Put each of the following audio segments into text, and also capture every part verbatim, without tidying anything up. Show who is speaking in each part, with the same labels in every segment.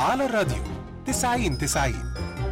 Speaker 1: على الراديو تسعين تسعين.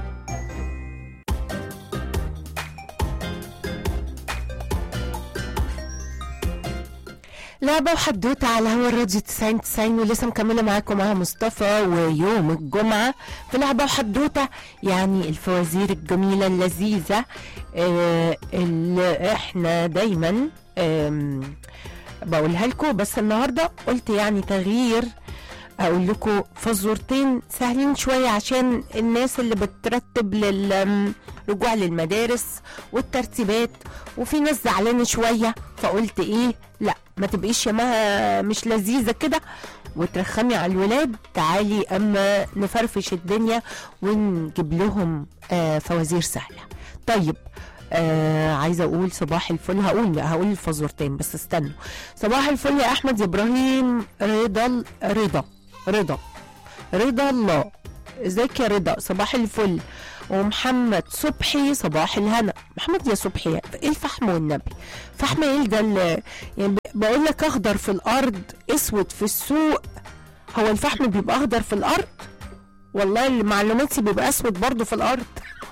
Speaker 2: لعبة وحدوتة على هوا الراديو تسعين تسعين، ولسه مكملة معاكم مع مصطفى. ويوم الجمعة في لعبة وحدوتة، يعني الفوازير الجميلة اللذيذة آه اللي احنا دايما بقولها لكم، بس النهاردة قلت يعني تغيير اقول لكم فزورتين سهلين شوية عشان الناس اللي بترتب للرجوع للمدارس والترتيبات، وفي ناس زعلانة شوية، فقلت ايه لا ما تبقيش يا مها مش لذيذة كده وترخمي على الولاد، تعالي اما نفرفش الدنيا ونجيب لهم آه فوازير سهلة. طيب آه عايزه اقول صباح الفل، هقول هقول الفزورتين بس استنوا. صباح الفل يا احمد يا ابراهيم. رضا رضا رضا رضا الله، ازيك يا رضا؟ صباح الفل. ومحمد صبحي صباح الهنا. محمد يا صبحي ايه الفحم والنبي؟ فحم ايه ده اللي يعني بقول لك اخضر في الارض اسود في السوق؟ هو الفحم بيبقى اخضر في الارض؟ والله معلوماتي بيبقى اسود برضو في الارض.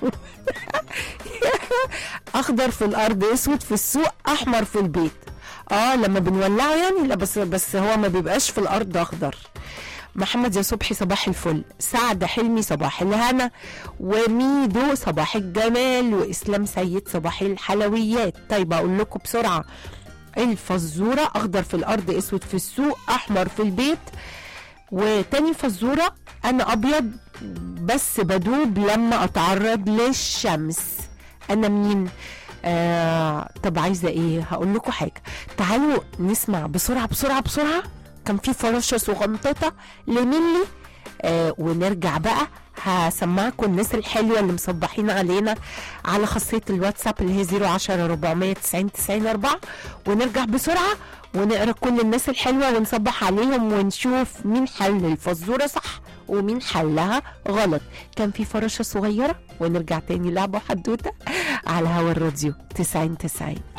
Speaker 2: اخضر في الارض اسود في السوق احمر في البيت. اه لما بنولعه يعني، لا بس بس هو ما بيبقاش في الارض اخضر. محمد يا صبحي صباح الفل. سعد حلمي صباح الهنا. وميدو صباح الجمال. واسلام سيد صباح الحلويات. طيب اقول لكم بسرعه الفزوره: اخضر في الارض اسود في السوق احمر في البيت. وتاني فزوره: انا ابيض بس بدوب لما اتعرض للشمس. انا مين؟ آه طب عايزه ايه؟ هقول لكم حاجه، تعالوا نسمع بسرعه بسرعه بسرعه. كان في فرشه صغنططه لملي آه ونرجع بقى هسمعكم الناس الحلوه اللي مصبحين علينا على خاصيه الواتساب اللي هي صفر عشرة أربعمية تسعين تسعين أربعة، ونرجع بسرعه ونقرا كل الناس الحلوه ونصبح عليهم ونشوف مين حل الفزوره صح ومين حلها غلط. كان في فرشه صغيره، ونرجع تاني لعبه حدوته على هوا الراديو تسعين تسعين.